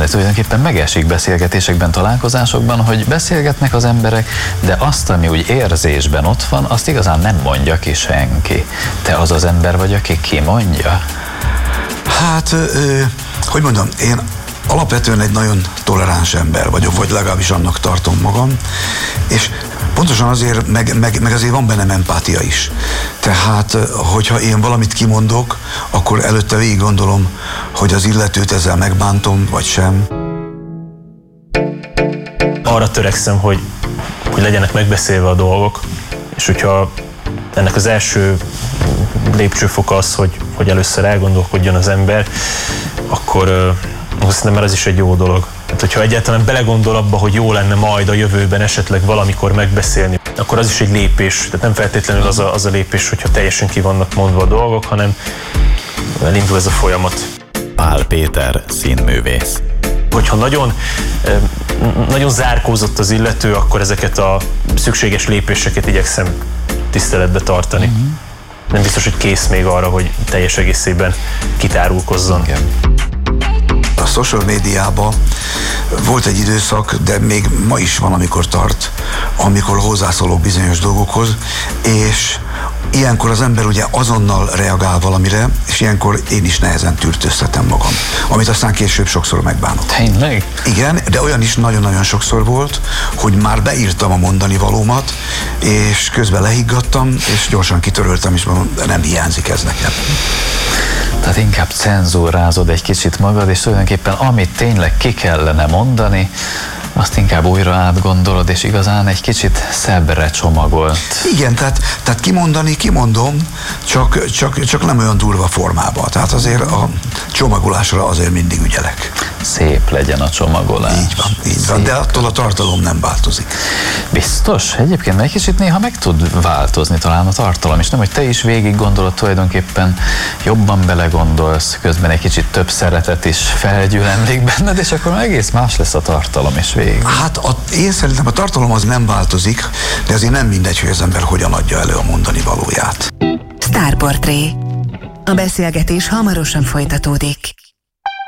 mert tulajdonképpen megesik beszélgetésekben, találkozásokban, hogy beszélgetnek az emberek, de azt, ami úgy érzésben ott van, azt igazán nem mondja ki senki. Te az az ember vagy, aki kimondja? Hát, hogy mondjam, én alapvetően egy nagyon toleráns ember vagyok, vagy legalábbis annak tartom magam, és pontosan azért, meg azért van bennem empátia is. Tehát, hogyha én valamit kimondok, akkor előtte végig gondolom, hogy az illetőt ezzel megbántom, vagy sem. Arra törekszem, hogy legyenek megbeszélve a dolgok, és hogyha ennek az első lépcsőfok az, hogy először elgondolkodjon az ember, akkor szerintem már ez is egy jó dolog. Hát, hogyha egyáltalán belegondol abba, hogy jó lenne majd a jövőben esetleg valamikor megbeszélni, akkor az is egy lépés. Tehát nem feltétlenül az a lépés, hogyha teljesen ki vannak mondva a dolgok, hanem elindul ez a folyamat. Pál Péter színművész. Hogyha nagyon zárkózott az illető, akkor ezeket a szükséges lépéseket igyekszem tiszteletbe tartani. Nem biztos, hogy kész még arra, hogy teljes egészében kitárulkozzon. Igen. A social médiában volt egy időszak, de még ma is van, amikor tart, amikor hozzászólok bizonyos dolgokhoz, és ilyenkor az ember ugye azonnal reagál valamire, és ilyenkor én is nehezen tűrtőztetem magam, amit aztán később sokszor megbánok. Tényleg? Igen, de olyan is nagyon-nagyon sokszor volt, hogy már beírtam a mondani valómat, és közben lehiggadtam, és gyorsan kitöröltem, és mondom, de nem hiányzik ez nekem. Tehát inkább cenzúrázod egy kicsit magad, és tulajdonképpen amit tényleg ki kellene mondani, azt inkább újra átgondolod, és igazán egy kicsit szebbre csomagolt. Igen, tehát kimondom, csak nem olyan durva formában. Tehát azért a csomagolásra azért mindig ügyelek. Szép legyen a csomagolás. Így van, de attól a tartalom nem változik. Biztos? Egyébként meg egy kicsit néha meg tud változni talán a tartalom, és nem, hogy te is végig gondolod tulajdonképpen, jobban belegondolsz, közben egy kicsit több szeretet is felgyülemlik benned, és akkor egész más lesz a tartalom is végig. Hát én szerintem a tartalom az nem változik, de azért nem mindegy, hogy az ember hogyan adja elő a mondani valóját. Sztárportré. A beszélgetés hamarosan folytatódik.